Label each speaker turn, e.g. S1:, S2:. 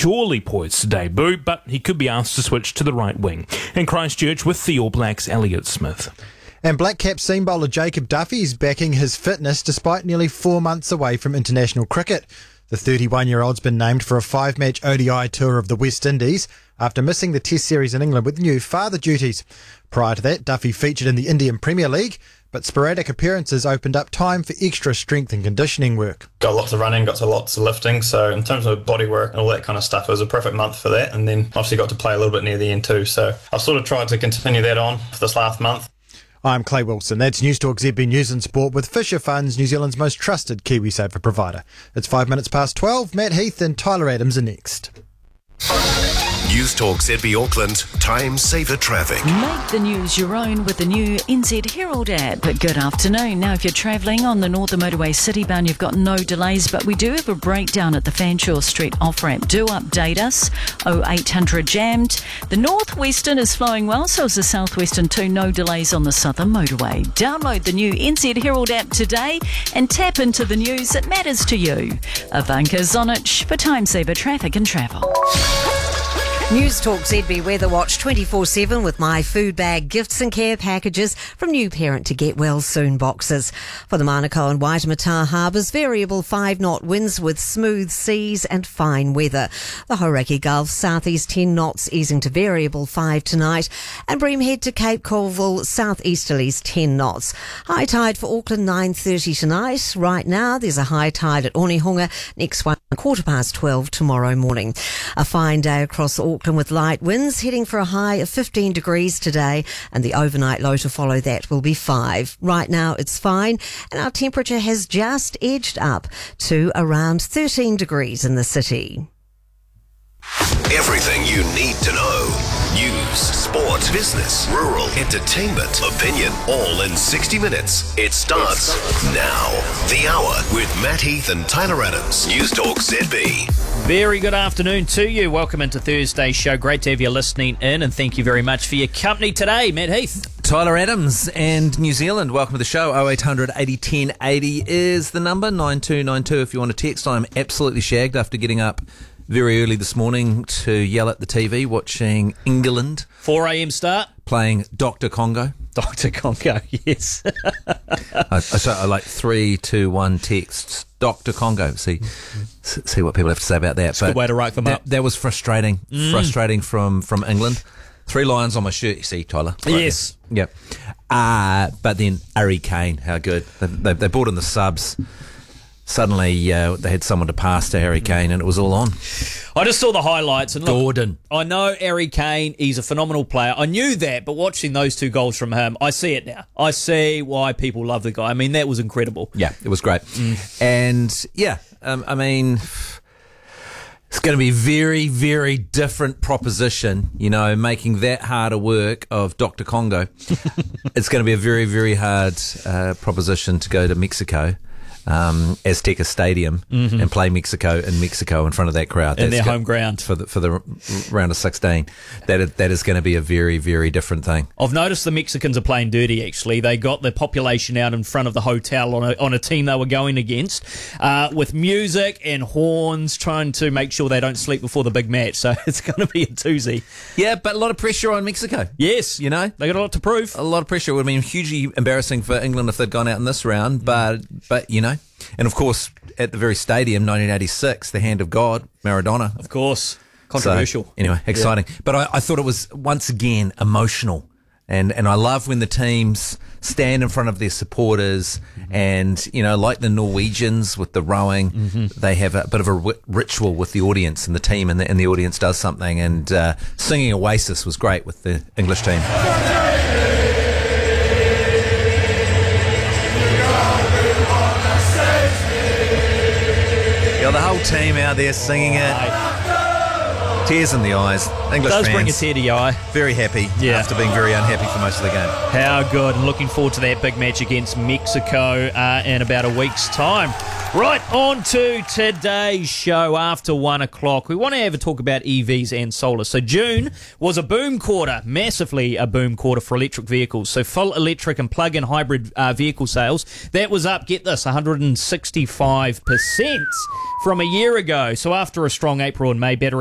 S1: surely poised to debut, but he could be asked to switch to the right wing. In Christchurch with the All Blacks, Elliot Smith.
S2: And Black Cap seam bowler Jacob Duffy is backing his fitness despite nearly 4 months away from international cricket. The 31-year-old's been named for a 5-match ODI tour of the West Indies after missing the Test series in England with new father duties. Prior to that, Duffy featured in the Indian Premier League, but sporadic appearances opened up time for extra strength and conditioning work.
S3: Got lots of running, got to lots of lifting, so in terms of body work and all that kind of stuff, it was a perfect month for that, and then obviously got to play a little bit near the end too, so I've sort of tried to continue that on for this last month.
S2: I'm Clay Wilson. That's News Talk ZB News and Sport with Fisher Funds, New Zealand's most trusted KiwiSaver provider. It's 5 minutes past 12. Matt Heath and Tyler Adams are next.
S4: News Talk ZB Auckland, Time Saver Traffic.
S5: Make the news your own with the new NZ Herald app. Good afternoon. Now, if you're travelling on the Northern Motorway Citybound, you've got no delays, but we do have a breakdown at the Fanshawe Street off-ramp. Do update us. 0800 jammed. The Northwestern is flowing well, so is the Southwestern too. No delays on the Southern Motorway. Download the new NZ Herald app today and tap into the news that matters to you. Ivanka Zonich for Time Saver Traffic and Travel.
S6: News Talk ZB Weather Watch 24/7 with My Food Bag gifts and care packages from new parent to get well soon boxes. For the Manukau and Waitemata harbours, variable 5-knot winds with smooth seas and fine weather. The Hauraki Gulf, southeast 10 knots easing to variable 5 tonight, and Breamhead to Cape Colville, southeasterlies 10 knots. High tide for Auckland 9:30 tonight. Right now there's a high tide at Onehunga, next one 12:15 tomorrow morning. A fine day across Auckland with light winds, heading for a high of 15 degrees today, and the overnight low to follow that will be 5. Right now it's fine, and our temperature has just edged up to around 13 degrees in the city.
S4: Everything you need to know. News, sport, business, rural, entertainment, opinion, all in 60 minutes. It starts now. The Hour with Matt Heath and Tyler Adams. News Talk ZB.
S7: Very good afternoon to you. Welcome into Thursday's show. Great to have you listening in, and thank you very much for your company today. Matt Heath.
S8: Tyler Adams and New Zealand, welcome to the show. 0800 80 10 80 is the number, 9292 if you want to text. I'm absolutely shagged after getting up very early this morning to yell at the TV, watching England.
S7: 4 a.m. start.
S8: Playing Dr. Congo.
S7: Dr. Congo, yes.
S8: I like 3, 2, 1 texts. Dr. Congo. See what people have to say about that.
S7: It's a good way to write them up.
S8: That was frustrating. Frustrating from England. 3 lions on my shirt, you see, Tyler. Right
S7: yes.
S8: There. Yep. But then Harry Kane, how good. They brought in the subs. Suddenly, they had someone to pass to Harry Kane, and it was all on.
S7: I just saw the highlights. And look,
S8: Gordon.
S7: I know Harry Kane, he's a phenomenal player. I knew that, but watching those 2 goals from him, I see it now. I see why people love the guy. I mean, that was incredible.
S8: Yeah, it was great. And, I mean, it's going to be a very, very different proposition, making that harder work of Dr. Congo. It's going to be a very, very hard proposition to go to Mexico. Azteca Stadium and play Mexico in front of that crowd.
S7: In their home ground.
S8: For the round of 16. That is going to be a very, very different thing.
S7: I've noticed the Mexicans are playing dirty, actually. They got the population out in front of the hotel on a team they were going against with music and horns, trying to make sure they don't sleep before the big match. So it's going to be a doozy.
S8: Yeah, but a lot of pressure on Mexico.
S7: Yes.
S8: They got
S7: a lot to prove.
S8: A lot of pressure. It would have been hugely embarrassing for England if they'd gone out in this round, but and of course, at the very stadium, 1986, the hand of God, Maradona.
S7: Of course. Controversial.
S8: So, anyway, exciting. Yeah. But I thought it was, once again, emotional. And I love when the teams stand in front of their supporters and, like the Norwegians with the rowing, they have a bit of a ritual with the audience and the team, and the audience does something. And singing Oasis was great with the English team. The whole team out there singing it. Tears in the eyes. English
S7: does
S8: fans.
S7: Bring a tear to your eye.
S8: Very happy after being very unhappy for most of the game.
S7: How good. And looking forward to that big match against Mexico in about a week's time. Right, on to today's show after 1 o'clock. We want to have a talk about EVs and solar. So June was a boom quarter, massively a boom quarter for electric vehicles. So full electric and plug-in hybrid vehicle sales, that was up, get this, 165% from a year ago. So after a strong April and May, battery